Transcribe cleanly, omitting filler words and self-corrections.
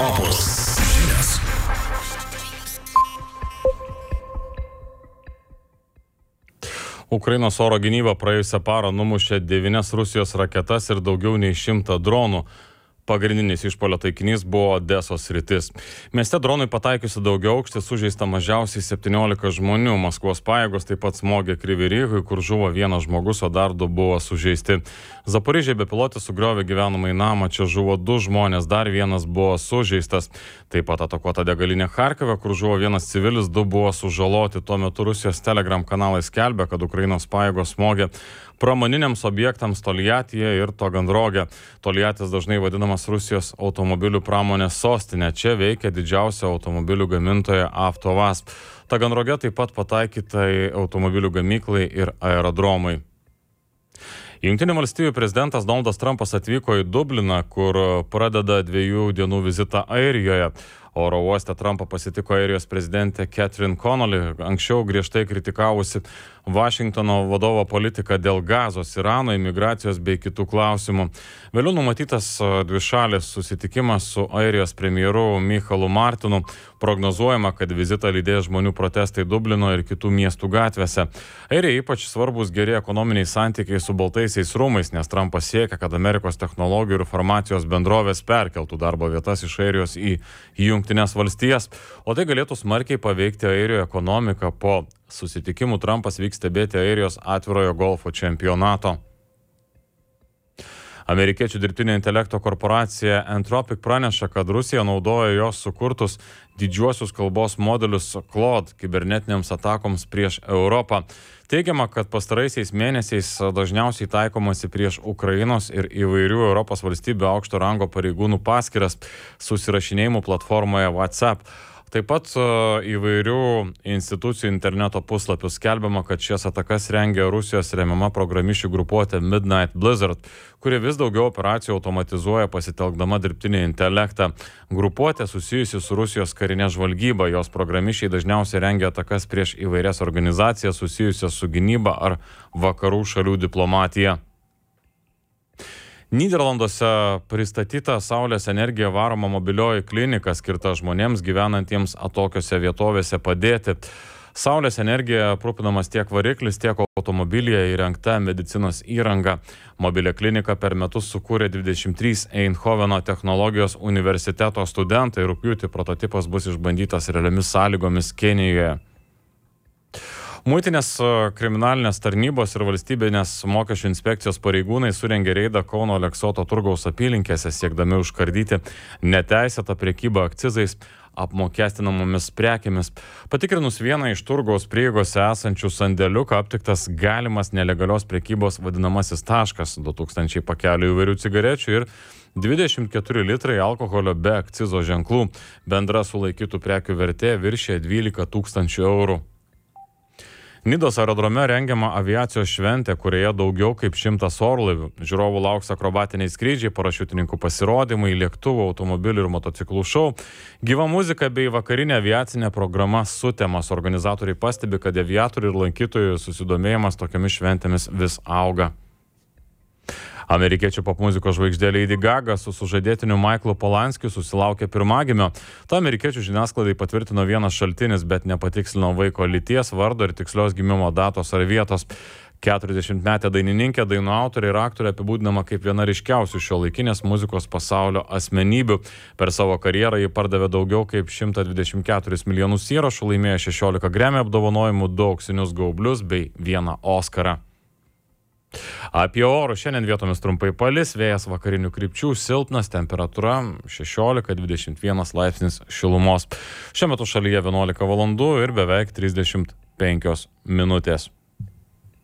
Opus žinios. Ukrainos oro gynyba praėjusią parą numušė 9 Rusijos raketas ir daugiau nei 100 dronų. Pagrindinis išpuolio taikinys buvo Odesos sritis. Mieste dronui pataikiusi daugiaaukštį sužeista mažiausiai 17 žmonių. Maskvos pajėgos taip pat smogė Kryvyj Rihui, kur žuvo 1 žmogus, o dar 2 buvo sužeisti. Zaporižėje bepilotis sugriovė gyvenamąjį namą, čia žuvo 2 žmonės, dar 1 buvo sužeistas. Taip pat atakuota degalinė Charkive, kur žuvo 1 civilis, 2 buvo sužaloti. Tuo metu Rusijos Telegram kanalai skelbia, kad Ukrainos pajėgos smogė pramoniniams objektams Toljatyje ir Taganroge. Toljatis dažnai vadinamas Rusijos automobilių pramonės sostinė. Čia veikia didžiausia automobilių gamintoja Avtovaz. Taganroge taip pat pataikytai automobilių gamyklai ir aerodromai. Jungtinių valstijų prezidentas Donaldas Trumpas atvyko į Dubliną, kur pradeda 2 dienų vizitą Airijoje. Oro uoste Trumpą pasitiko Airijos prezidentė Catherine Connolly, anksčiau griežtai kritikavusi Vašingtono vadovo politiką dėl Gazos, Irano, imigracijos bei kitų klausimų. Vėliau numatytas dvišalis susitikimas su Airijos premjeru Michaelu Martinu. Prognozuojama, kad vizitą lydės žmonių protestai Dublino ir kitų miestų gatvėse. Airijai ypač svarbus geri ekonominiai santykiai su Baltaisiais rūmais, nes Trumpas siekia, kad Amerikos technologijų ir farmacijos bendrovės perkeltų darbo vietas iš Airijos į Jungtines valstijas, o tai galėtų smarkiai paveikti Airijos ekonomiką. Po susitikimų Trumpas vyks stebėti Airijos atvirojo golfo čempionato. Amerikiečių dirbtinio intelekto korporacija Anthropic praneša, kad Rusija naudoja jos sukurtus didžiuosius kalbos modelius Claude kibernetinėms atakoms prieš Europą. Teigiama, kad pastaraisiais mėnesiais dažniausiai taikomasi prieš Ukrainos ir įvairių Europos valstybių aukšto rango pareigūnų paskyras susirašinėjimų platformoje WhatsApp. Taip pat įvairių institucijų interneto puslapių skelbiama, kad šias atakas rengia Rusijos remiama programišių grupuotė Midnight Blizzard, kuri vis daugiau operacijų automatizuoja pasitelkdama dirbtinį intelektą. Grupuotė susijusi su Rusijos karinė žvalgyba, jos programišiai dažniausiai rengia atakas prieš įvairias organizacijas susijusias su gynyba ar vakarų šalių diplomatija. Nyderlanduose pristatyta saulės energija varoma mobilioji klinika skirta žmonėms gyvenantiems atokiose vietovėse padėti. Saulės energija aprūpinamas tiek variklis, tiek automobilyje įrengta medicinos įranga. Mobilią kliniką per metus sukūrė 23 Eindhoveno technologijos universiteto studentai. Rugpjūtį prototipas bus išbandytas realiomis sąlygomis Kenijoje. Muitinės kriminalinės tarnybos ir valstybinės mokesčių inspekcijos pareigūnai surengė reidą Kauno Aleksoto turgaus apylinkėse, siekdami užkardyti neteisėtą prekybą akcizais apmokestinamomis prekėmis. Patikrinus vieną iš turgaus prieigose esančių sandėliuką, aptiktas galimas nelegalios prekybos vadinamasis taškas, 2000 pakelių įvairių cigarečių ir 24 litrai alkoholio be akcizo ženklų. Bendra sulaikytų prekių vertė viršė 12 000 eurų. Nidos aerodrome rengiama aviacijos šventė, kurioje daugiau kaip 100 orlaivių. Žiūrovų lauks akrobatiniai skrydžiai, parašiutininkų pasirodymai, lėktuvų, automobilių ir motociklų šou, gyva muzika bei vakarinė aviacinė programa Sutemas. Organizatoriai pastebi, kad aviatorių ir lankytojų susidomėjimas tokiamis šventėmis vis auga. Amerikiečių popmuzikos žvaigždė Lady Gaga su sužadėtiniu Michaelu Polanskiu susilaukė pirmagimio. Ta amerikiečių žiniasklaidai patvirtino vienas šaltinis, bet nepatikslino vaiko lyties, vardo ir tikslios gimimo datos ar vietos. 40-metė dainininkė, dainų autorė ir aktorė apibūdinama kaip viena ryškiausių šiuolaikinės muzikos pasaulio asmenybių. Per savo karjerą ji pardavė daugiau kaip 124 milijonus įrašų, laimėjo 16 Grammy apdovanojimų, 2 auksinius gaublius bei 1 Oscarą. Apie orų šiandien vietomis trumpai palis, vėjas vakarinių krypčių, silpnas, temperatūra 16-21 laipsnis šilumos. Šiuo metu šalyje 11 valandų ir beveik 35 minutės.